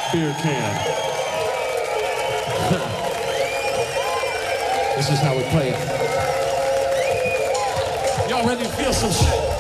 beer can. This is how we play it. Y'all ready to feel some shit?